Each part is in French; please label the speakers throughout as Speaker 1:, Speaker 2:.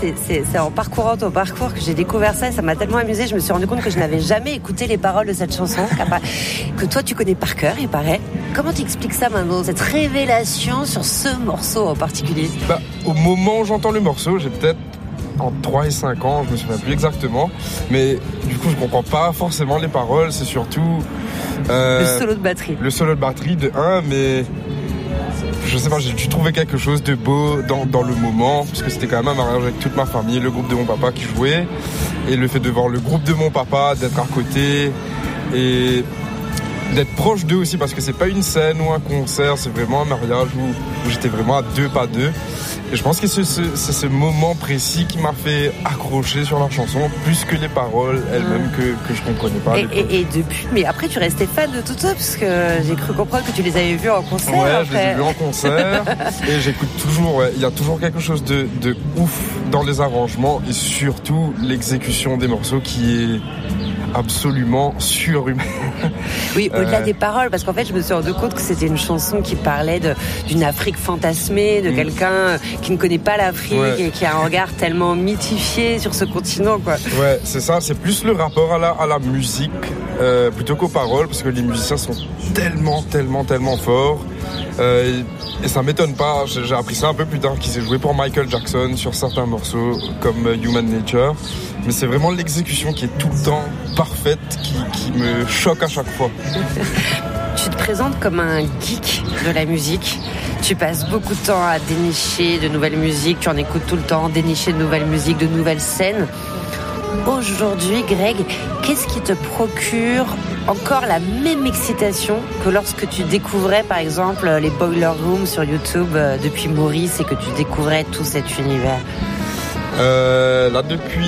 Speaker 1: c'est en parcourant ton parcours que j'ai découvert ça et ça m'a tellement amusé. Je me suis rendu compte que je n'avais jamais écouté les paroles de cette chanson, que toi tu connais par cœur, il paraît. Comment tu expliques ça maintenant, cette révélation sur ce morceau en particulier?
Speaker 2: Au moment où j'entends le morceau, j'ai peut-être en 3 et 5 ans, je me souviens plus exactement, mais du coup je comprends pas forcément les paroles, c'est surtout
Speaker 1: le solo de batterie.
Speaker 2: Le solo de batterie de 1, mais je sais pas, j'ai dû trouver quelque chose de beau dans le moment, parce que c'était quand même un mariage avec toute ma famille, le groupe de mon papa qui jouait, et le fait de voir le groupe de mon papa, d'être à côté, et d'être proche d'eux aussi, parce que c'est pas une scène ou un concert, c'est vraiment un mariage où j'étais vraiment à 2 pas 2. Et je pense que c'est ce moment précis qui m'a fait accrocher sur leur chanson, plus que les paroles elles-mêmes que je comprenais pas.
Speaker 1: Et depuis, mais après tu restais fan de tout ça, parce que j'ai cru comprendre que tu les avais vus en concert.
Speaker 2: Ouais,
Speaker 1: après.
Speaker 2: Je les ai vus en concert et j'écoute toujours. Il y a toujours quelque chose de ouf dans les arrangements et surtout l'exécution des morceaux qui est absolument surhumaine.
Speaker 1: Oui, au-delà des paroles, parce qu'en fait, je me suis rendu compte que c'était une chanson qui parlait d'une Afrique fantasmée, de quelqu'un qui ne connaît pas l'Afrique et qui a un regard tellement mythifié sur ce continent, quoi.
Speaker 2: Ouais, c'est ça. C'est plus le rapport à la musique plutôt qu'aux paroles, parce que les musiciens sont tellement forts. Et ça m'étonne pas. J'ai appris ça un peu plus tard, qu'ils aient joué pour Michael Jackson sur certains morceaux, comme Human Nature. Mais c'est vraiment l'exécution qui est tout le temps parfaite, qui me choque à chaque fois.
Speaker 1: Tu te présentes comme un geek de la musique. Tu passes beaucoup de temps à dénicher de nouvelles musiques, tu en écoutes tout le temps, dénicher de nouvelles musiques, de nouvelles scènes. Aujourd'hui, Greg, qu'est-ce qui te procure encore la même excitation que lorsque tu découvrais, par exemple, les Boiler Rooms sur YouTube depuis Maurice et que tu découvrais tout cet univers?
Speaker 2: Là, depuis,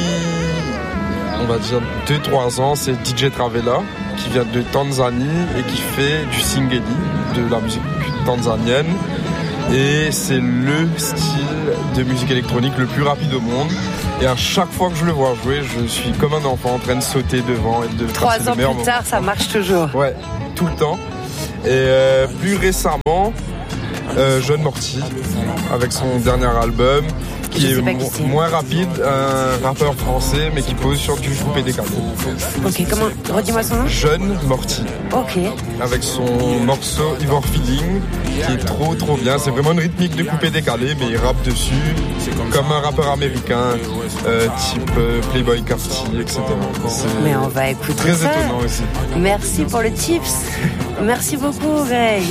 Speaker 2: on va dire 2-3 ans, c'est DJ Travella qui vient de Tanzanie et qui fait du singeli, de la musique tanzanienne. Et c'est le style de musique électronique le plus rapide au monde. Et à chaque fois que je le vois jouer, je suis comme un enfant en train de sauter devant et de
Speaker 1: 3 ans plus tard, ça marche toujours.
Speaker 2: Ouais, tout le temps. Et plus récemment, John Morty, avec son dernier album, qui est moins rapide, un rappeur français, mais qui pose sur du coupé décalé.
Speaker 1: Ok, comment? Redis-moi son nom.
Speaker 2: John Morty.
Speaker 1: Ok.
Speaker 2: Avec son morceau Ivor Feeling, qui est trop bien. C'est vraiment une rythmique de coupé décalé, mais il rappe dessus, comme un rappeur américain, type Playboi Carti, etc.
Speaker 1: Mais on va écouter
Speaker 2: très
Speaker 1: ça.
Speaker 2: Étonnant aussi.
Speaker 1: Merci pour le tips. Merci beaucoup, Greg.